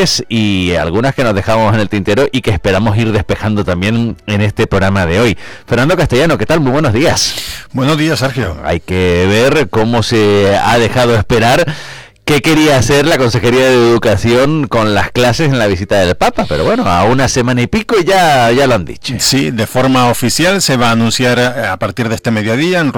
novedades y algunas que nos dejamos en el tintero y que esperamos ir despejando también en este programa de hoy. Fernando Castellano, ¿qué tal? Muy buenos días. Buenos días, Sergio. Hay que ver cómo se ha dejado esperar qué quería hacer la Consejería de Educación con las clases en la visita del Papa, pero bueno, a una semana y pico ya lo han dicho. Sí, de forma oficial se va a anunciar a partir de este mediodía en